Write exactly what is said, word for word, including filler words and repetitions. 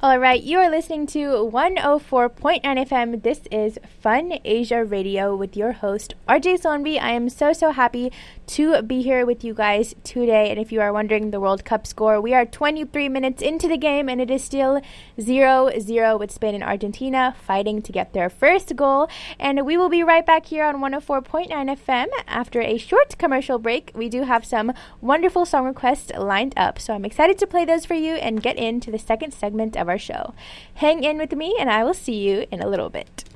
All right, you are listening to one oh four point nine F M. This is Fun Asia Radio with your host, R J Sonvi. I am so, so happy to be here with you guys today. And if you are wondering the World Cup score, we are twenty-three minutes into the game, and it is still zero zero with Spain and Argentina fighting to get their first goal. And we will be right back here on one oh four point nine F M after a short commercial break. We do have some wonderful song requests lined up, so I'm excited to play those for you and get into the second segment of our show. Hang in with me, and I will see you in a little bit.